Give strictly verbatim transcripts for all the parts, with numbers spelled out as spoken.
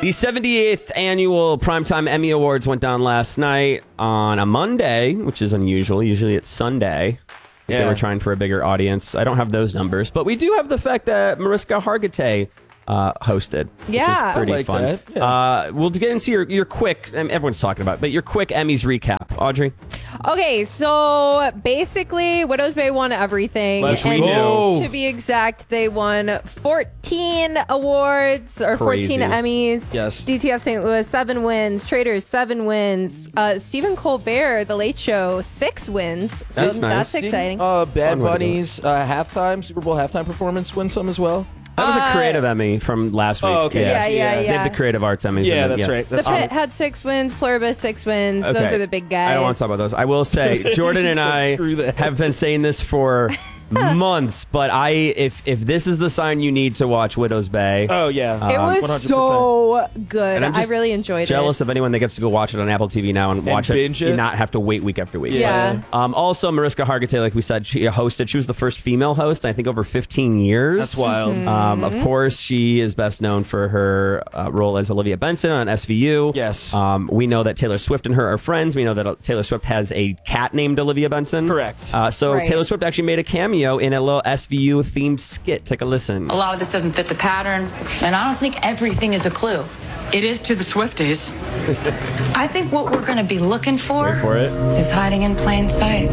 The seventy-eighth annual Primetime Emmy Awards went down last night on a Monday, which is unusual. Usually it's Sunday. Yeah. They were trying for a bigger audience. I don't have those numbers, but we do have the fact that Mariska Hargitay uh, hosted. Yeah. Which is pretty I like fun. that. Yeah. Uh, we'll get into your, your quick, um, everyone's talking about it, but your quick Emmys recap. Audrey? Okay, so basically, Widows Bay won everything. Let's and go. To be exact, they won fourteen awards or Crazy. fourteen Emmys. Yes. D T F Saint Louis, seven wins. Traders, seven wins. Uh, Stephen Colbert, The Late Show, six wins. So That's nice. that's exciting. Uh, Bad Fun way to do Bunny's uh, halftime, Super Bowl halftime performance win some as well. That was a Uh, creative Emmy from last week. Oh, okay. Yeah, yeah, They yeah. have the Creative Arts Emmys. Yeah, and then- that's right. The That's Pit right. had six wins. Pluribus, six wins. Those Okay. are the big guys. I don't want to talk about those. I will say, Jordan and I Screw that. have been saying this for months, but I if if this is the sign you need to watch Widow's Bay, Oh, yeah. It Um, was one hundred percent. so good. And I'm I just really enjoyed jealous it. of anyone that gets to go watch it on Apple T V now and, watch binge it. and not have to wait week after week. Yeah. Um, also, Mariska Hargitay, like we said, she hosted. She was the first female host, I think, over fifteen years. That's wild. Mm-hmm. Um, of course, she is best known for her uh, role as Olivia Benson on S V U. Yes. Um, we know that Taylor Swift and her are friends. We know that uh, Taylor Swift has a cat named Olivia Benson. Correct. Uh, so Right. Taylor Swift actually made a cameo in a little S V U themed skit. Take a listen. A lot of this doesn't fit the pattern, and I don't think everything is a clue. It is to the Swifties. I think what we're going to be looking for, Wait for it. is hiding in plain sight.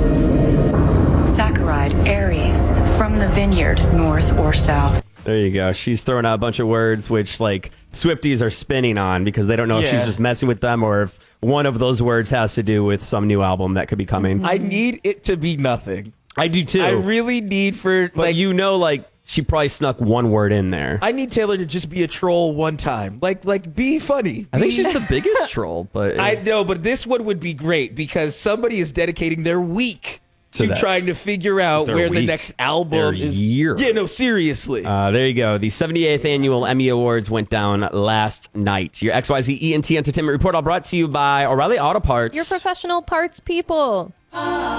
Saccharide, Aries, from the vineyard, north or south. There you go. She's throwing out a bunch of words which like Swifties are spinning on because they don't know if Yeah. she's just messing with them or if one of those words has to do with some new album that could be coming. I need it to be nothing. I do too. I really need for but like you know, like she probably snuck one word in there. I, I need Taylor to just be a troll one time. Like like be funny. think Be- she's the biggest troll, but I know, but this one would be great because somebody is dedicating their week So to that's- trying to figure out Their where the week. next album Their is. year. Yeah, no, seriously. Uh, there you go. The seventy-eighth annual Emmy Awards went down last night. Your X Y Z E N T Entertainment Report all brought to you by O'Reilly Auto Parts. Your professional parts people.